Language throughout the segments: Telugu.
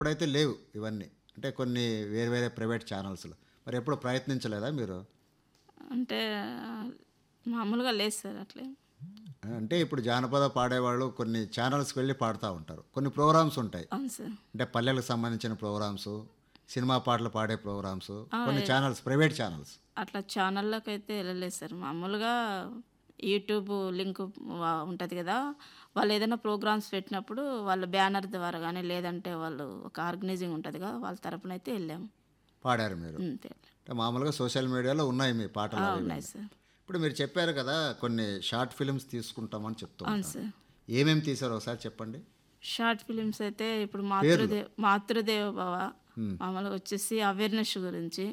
ఇప్పుడైతే లేవు ఇవన్నీ. అంటే కొన్ని వేరే వేరే ప్రైవేట్ ఛానల్స్‌లో. మరి ఎప్పుడు ప్రయత్నించలేదా మీరు? అంటే మామూలుగా లేదు సార్ అట్లే. అంటే ఇప్పుడు జానపద పాడేవాళ్ళు కొన్ని ఛానల్స్‌కి వెళ్లి పాడుతా ఉంటారు. కొన్ని ప్రోగ్రామ్స్ ఉంటాయి. అవును సార్. అంటే పల్లెలకు సంబంధించిన ప్రోగ్రామ్స్, సినిమా పాటలు పాడే ప్రోగ్రామ్స్, ఆ! కొన్ని ఛానల్స్ ప్రైవేట్ ఛానల్స్. అట్లా ఛానళ్ళకైతే వెళ్ళలేదు సార్. మామూలుగా యూట్యూబ్ లింక్ ఉంటది కదా! వాళ్ళు ఏదైనా ప్రోగ్రామ్స్ పెట్టినప్పుడు వాళ్ళ బ్యానర్ ద్వారా గానీ, లేదంటే వాళ్ళు ఒక ఆర్గనైజింగ్ ఉంటదిగా వాళ్ళ తరపునైతే వెళ్ళాము. పాడారు మీరు. తెల్ అంటే మామూలుగా సోషల్ మీడియాలో ఉన్నాయి మీ పాటలు అవి ఉన్నాయి ఇవన్నీ. సార్. ఇప్పుడు మీరు చెప్పారు కదా! కొన్ని షార్ట్ ఫిల్మ్స్ తీసుకుంటామని చెప్తూ అవును ఉంటారు. సార్. ఏమేమి తీశారో ఒకసారి చెప్పండి? షార్ట్ ఫిలిమ్స్ అయితే ఇప్పుడు పేర్లు. మాతృదేవ భవ మామూలుగా వచ్చేసి అవేర్‌నెస్ గురించి,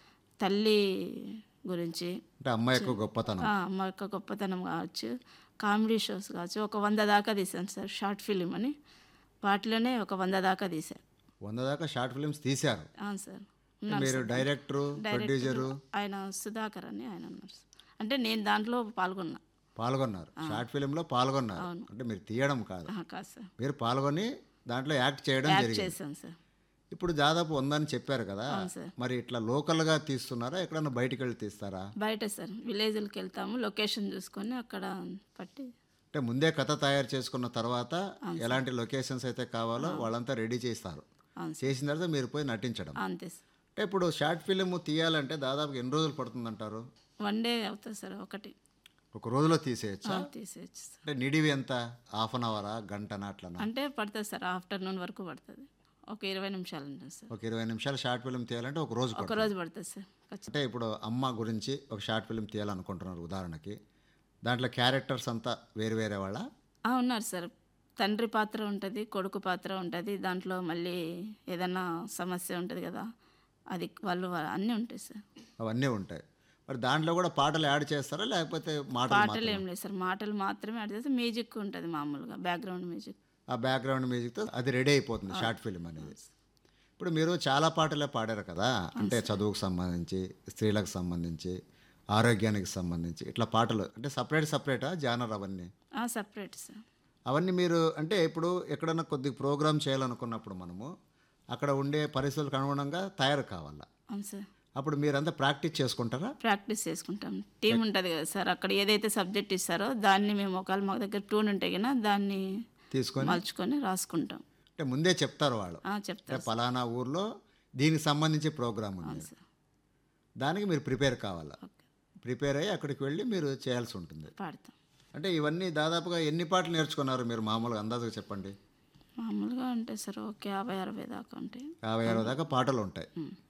తల్లి గురించి, అంటే అమ్మ యొక్క గొప్పతనం. అమ్మ యొక్క గొప్పతనం కావచ్చు, కామెడీ షోస్ కావచ్చు. ఒక 100 దాకా తీశాను సార్ షార్ట్ ఫిలిం అని. వాటిలోనే ఒక 100 దాకా తీశాను. 100 దాకా షార్ట్ ఫిల్మ్స్ తీశారు. అవును సార్. అంటే ఉన్నారు మీరు సార్. డైరెక్టరు, డైరెక్టర్ ప్రొడ్యూసరు ఆయన సుధాకర్ అని ఆయన ఉన్నారు సార్. అంటే నేను దాంట్లో పాల్గొన్నా. పాల్గొన్నారు. షార్ట్ ఫిల్మ్‌లో పాల్గొన్నారు. అంటే మీరు తీయడం కాదు. కాదు సార్. మీరు పాల్గొని దాంట్లో యాక్ట్ చేయడం యాక్ట్ జరిగింది. చేశాను సార్. ఇప్పుడు దాదాపు 100 అని చెప్పారు కదా! అవును సార్. మరి ఇట్లా లోకల్‌గా తీస్తున్నారా? ఎక్కడన్నా బయటికెళ్ళి తీస్తారా? బయట సార్ విలేజ్‌లకి వెళ్తాము, లొకేషన్ చూసుకొని అక్కడ పట్టి అంటే ముందే కథ తయారు చేసుకున్న తర్వాత ఎలాంటి లొకేషన్స్ అయితే కావాలో వాళ్ళంతా రెడీ చేస్తారు. అవును సార్. చేసిన తర్వాత మీరు పోయి నటించడం. అంతే సార్. అంటే ఇప్పుడు షార్ట్ ఫిల్మ్ తీయాలంటే దాదాపు ఎన్ని రోజులు పడుతుందంటారు? 1 డే అవుతుంది సార్ ఒకటి. ఒక రోజులో తీసేయచ్చా? తీసేయచ్చు సార్. అంటే నిడివి ఎంత? హాఫ్ అన్ అవరా? గంటనా అట్లనా? అంటే పడుతుంది సార్, ఆఫ్టర్నూన్ వరకు పడుతుంది. ఒక 20 నిమిషాలు ఉంటుంది సార్. ఒక 20 నిమిషాలు షార్ట్ ఫిల్మ్ తీయాలంటే ఒక రోజు ఒక పడుతుంది. రోజు పడుతుంది సార్ ఖచ్చితంగా. అంటే ఇప్పుడు అమ్మ గురించి ఒక షార్ట్ ఫిల్మ్ తీయాలనుకుంటున్నారు ఉదాహరణకి. దాంట్లో క్యారెక్టర్స్ అంతా వేరు వేరే వాళ్ళా? ఉన్నారు సార్. తండ్రి పాత్ర ఉంటుంది, కొడుకు పాత్ర ఉంటుంది. దాంట్లో మళ్ళీ ఏదన్నా సమస్య ఉంటుంది కదా, అది వాళ్ళు అన్నీ ఉంటాయి సార్. అవన్నీ ఉంటాయి. మరి దాంట్లో కూడా పాటలు యాడ్ చేస్తారా? లేకపోతే మాటలు పాటలు మాత్రమా? ఏం లేదు సార్, మాటలు మాత్రమే యాడ్ చేస్తే మ్యూజిక్ ఉంటుంది మామూలుగా, బ్యాక్గ్రౌండ్ మ్యూజిక్. ఆ బ్యాక్గ్రౌండ్ మ్యూజిక్తో అది రెడీ అయిపోతుంది షార్ట్ ఫిల్మ్ అనేది. ఇప్పుడు మీరు చాలా పాటలే పాడారు కదా! అంటే చదువుకు సంబంధించి, స్త్రీలకు సంబంధించి, ఆరోగ్యానికి సంబంధించి ఇట్లా పాటలు అంటే సపరేటా జానర్ అవన్నీ? Separate sir. అవన్నీ మీరు అంటే ఇప్పుడు ఎక్కడన్నా కొద్దిగా ప్రోగ్రామ్ చేయాలనుకున్నప్పుడు మనము అక్కడ ఉండే పరిస్థితులకు అనుగుణంగా తయారు కావాలా. అవును సార్. అప్పుడు మీరంతా ప్రాక్టీస్ చేసుకుంటారా? ప్రాక్టీస్ చేసుకుంటాం. టీం ఉంటుంది కదా సార్, అక్కడ ఏదైతే సబ్జెక్ట్ ఇస్తారో దాన్ని మేము ఒకవేళ మా దగ్గర ట్యూన్ ఉంటే కన్నా దాన్ని తీసుకొని మలుచుకొని రాసుకుంటాం. అంటే ముందే చెప్తారు వాళ్ళు. అంటే చెప్తారు సార్. పలానా ఊర్లో దీనికి సంబంధించి ప్రోగ్రామ్ ఉంది. అవును సార్. దానికి మీరు ప్రిపేర్ కావాలా. ఓకే. ప్రిపేర్ అయ్యి అక్కడికి వెళ్ళి మీరు చేయాల్సి ఉంటుంది. పాడతాం. అంటే ఇవన్నీ దాదాపుగా ఎన్ని పాటలు నేర్చుకున్నారు మీరు మామూలుగా అందాజుగా చెప్పండి? మామూలుగా ఉంటాయి సార్, ఓకే 50-60 దాకా ఉంటాయి. 50-60 దాకా పాటలు ఉంటాయి.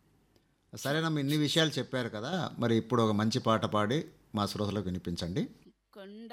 సరేనమ్మా, ఇన్ని విషయాలు చెప్పారు కదా, మరి ఇప్పుడు ఒక మంచి పాట పాడి మా శ్రోతలకు వినిపించండి. కొండ